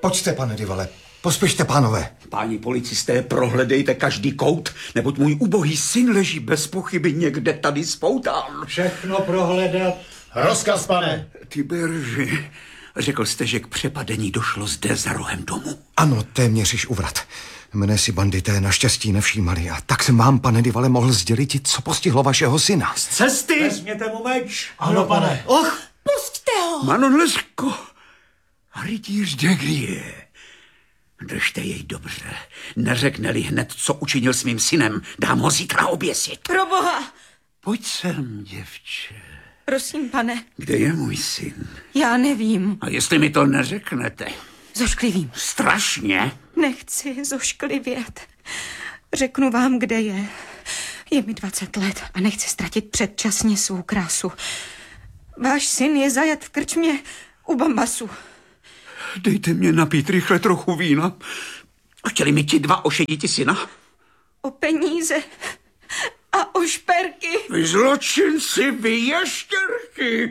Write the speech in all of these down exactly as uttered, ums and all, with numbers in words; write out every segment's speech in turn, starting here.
Pojďte, pane Divale, pospěšte, pánové. Páni policisté, prohledejte každý kout, neboť můj ubohý syn leží bez pochyby někde tady spoután. Všechno prohledat. Rozkaz, pane. Tiberži, řekl jste, že k přepadení došlo zde za rohem domu. Ano, téměř již uvrat. Mne si bandité naštěstí nevšímali a tak jsem vám, pane Divale, mohl sdělit, co postihlo vašeho syna. Z cesty! Vezměte mu meč. Ano, pane. Och! Pusťte ho! Manon Lescaut a rytíř Degrie. Držte jej dobře. Neřekne-li hned, co učinil s mým synem, dám ho zítra oběsit. Proboha! Pojď sem, děvče. Prosím, pane. Kde je můj syn? Já nevím. A jestli mi to neřeknete? Zošklivím. Strašně. Nechci zošklivět. Řeknu vám, kde je. Je mi dvacet let a nechci ztratit předčasně svou krásu. Váš syn je zajat v krčmě u Bambasu. Dejte mě napít rychle trochu vína. Chtěli mi ti dva ošediti syna? O peníze a o šperky. Vy zločinci, vy ještěrky.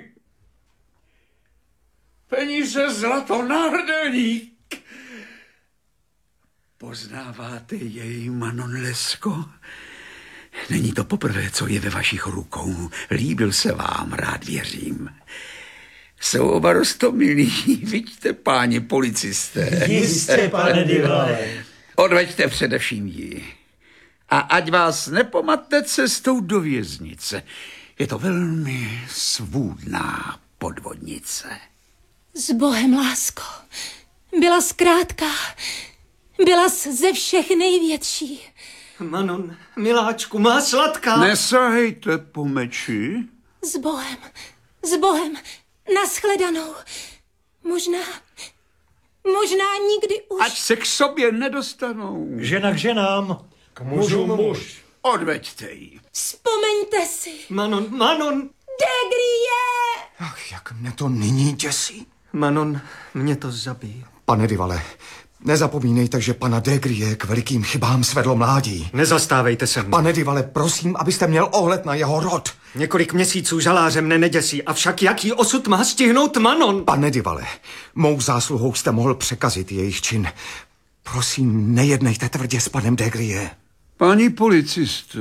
Peníze, zlato, náhrdelník. Poznáváte jej, Manon Lescaut? Není to poprvé, co je ve vašich rukou. Líbil se vám, rád věřím. Jsou oba roztomilí, vidíte, páni policisté. Jistě, pane Divale. Odveďte především ji. A ať vás nepomatne cestou do věznice. Je to velmi svůdná podvodnice. S Bohem, lásko. Byla zkrátka. Byla ze všech největší. Manon, miláčku, má sladká. Nesahejte po meči. S Bohem, s Bohem, nashledanou. Možná, možná nikdy už. Ať se k sobě nedostanou. Žena k ženám. K mužům muž. Odveďte ji. Vzpomeňte si. Manon, Manon. Degrie! Ach, jak mne to nyní děsí. Manon, mě to zabíjí. Pane Divale, nezapomínejte, že pana Degrie k velikým chybám svedlo mládí. Nezastávejte se mnou. Pane Divale, prosím, abyste měl ohled na jeho rod. Několik měsíců žaláře mne neděsí, avšak jaký osud má stihnout Manon? Pane Divale, mou zásluhou jste mohl překazit jejich čin. Prosím, nejednejte tvrdě s panem Degrie. Páni policisté,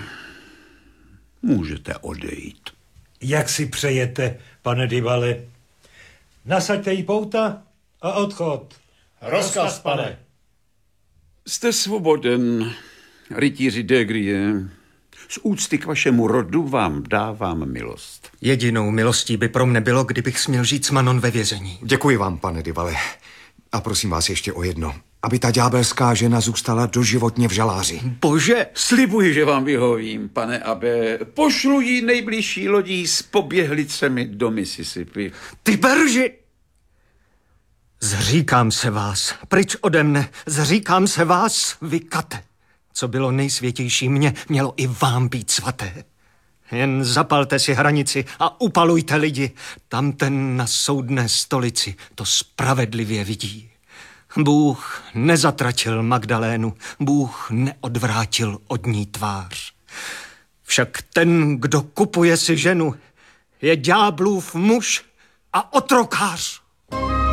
můžete odejít. Jak si přejete, pane Divale? Nasaďte jí pouta a odchod. Rozkaz, pane. Jste svoboden, rytíři Degrie. Z úcty k vašemu rodu vám dávám milost. Jedinou milostí by pro mne bylo, kdybych směl žít s Manon ve vězení. Děkuji vám, pane Divale. A prosím vás ještě o jedno. Aby ta ďábelská žena zůstala doživotně v žaláři. Bože! Slibuji, že vám vyhovím, pane Abe. Pošlu jí nejbližší lodí s poběhlicemi do Mississippi. Ty berži! Zříkám se vás, pryč ode mne, zříkám se vás, vy kate. Co bylo nejsvětější mně, mělo i vám být svaté. Jen zapalte si hranici a upalujte lidi. Tam ten na soudné stolici to spravedlivě vidí. Bůh nezatratil Magdalénu, Bůh neodvrátil od ní tvář. Však ten, kdo kupuje si ženu, je ďáblův muž a otrokář.